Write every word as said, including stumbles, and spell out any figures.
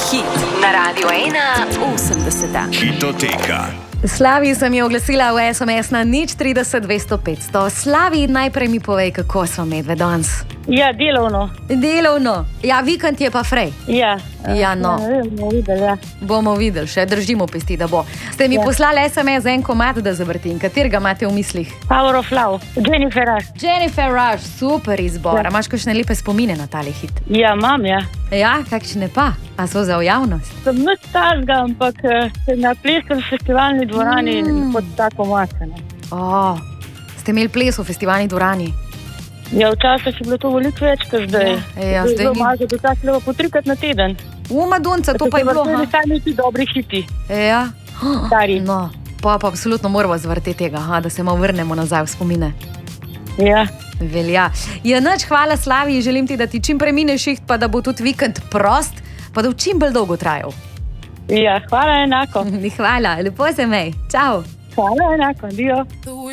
Hit na Radio ena osemdeseta. Hitoteka. Slavi sem je oglasila v es em es na nič trideset dvesto petsto. Slavi, najprej mi povej, kako smo medve danes. Ja, delovno. Delovno. Ja, vikend je pa frej. Ja. Ja, no. Ja, bomo videli, ja. Bomo videli, še držimo pesti, da bo. Ste mi Ja. poslali es em es za en komad, da zavrtim. Katerega imate v mislih? Power of Love, Jennifer Rush. Jennifer Rush, super izbor. Ja. A imaš kakšne lepe spomine na tale hit? Ja, imam, ja. Ja, kakšne pa? A so za v javnost? Sem nič takega, ampak eh, na pleskem festivalni dvorani Mm. pod tako maseno. O, ste imeli ples v festivalni dvorani? Ja, včasih je bilo to veliko več, kot zdaj. Ja, ja, zdaj zelo ni. malo, da tako lepo po trikrat na teden. U, Madonca, to pa je bilo. Ne, ha? sami ti dobri hiti. Ja. Stari. No, pa pa absolutno moramo zvrteti tega, ha, da se malo vrnemo nazaj v spomine. Ja. Velja. Ja, nič, hvala Slavi, želim ti, da ti čim prej mine šiht, pa da bo tudi vikend prost, pa da bo čim bolj dolgo trajal. Ja, hvala enako. Hvala, lepo se mej. Čau. Hvala enako, dio.